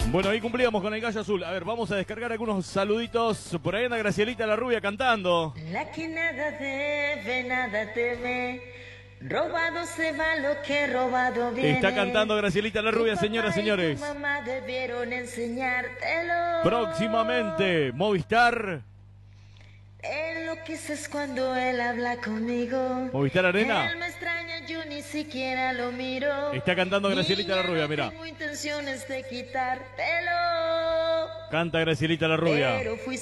Bueno, ahí cumplíamos con el gallo azul. A ver, vamos a descargar algunos saluditos. Por ahí anda Gracielita la Rubia cantando. La que nada debe, nada teme. Robado se va lo que robado viene. Está cantando Gracielita la Rubia, señoras y señores. Tu mamá debieron enseñártelo. Próximamente, Movistar. Enloqueces cuando él habla conmigo. Movistar Arena. Él me extraña, yo ni siquiera lo miro. Está cantando Gracielita la Rubia, mirá. No tengo intenciones de quitártelo. Canta Gracielita la Rubia. Pero fui